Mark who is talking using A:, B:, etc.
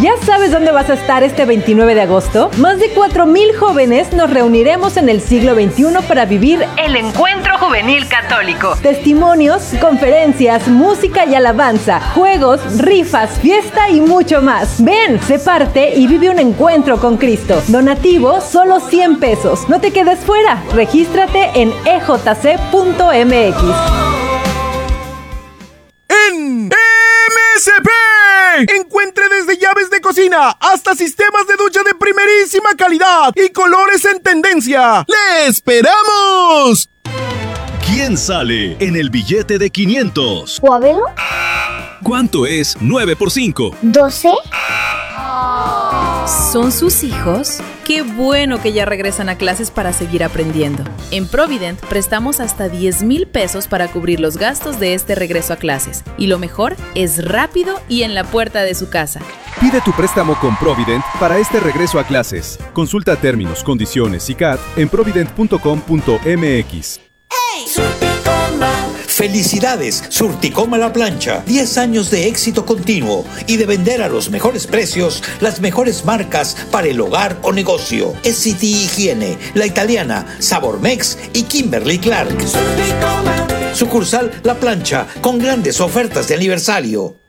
A: ¿Ya sabes dónde vas a estar este 29 de agosto? Más de 4,000 jóvenes nos reuniremos en el siglo XXI para vivir el Encuentro Juvenil Católico. Testimonios, conferencias, música y alabanza, juegos, rifas, fiesta y mucho más. Ven, sé parte y vive un encuentro con Cristo. Donativo, solo 100 pesos. No te quedes fuera. Regístrate en ejc.mx.
B: En MSP encuentre desde llaves de cocina hasta sistemas de ducha de primerísima calidad y colores en tendencia. ¡Le esperamos!
C: ¿Quién sale en el billete de 500?
D: ¿Juabelo?
C: ¿Cuánto es 9 por 5?
D: ¿12?
E: ¿Son sus hijos? Qué bueno que ya regresan a clases para seguir aprendiendo. En Provident prestamos hasta 10,000 pesos para cubrir los gastos de este regreso a clases. Y lo mejor es rápido y en la puerta de su casa.
F: Pide tu préstamo con Provident para este regreso a clases. Consulta términos, condiciones y CAT en provident.com.mx.
G: ¡Felicidades! Surticom a la plancha. 10 años de éxito continuo y de vender a los mejores precios las mejores marcas para el hogar o negocio. SCT Higiene, La Italiana, Sabormex y Kimberly Clark. Sucursal La Plancha con grandes ofertas de aniversario.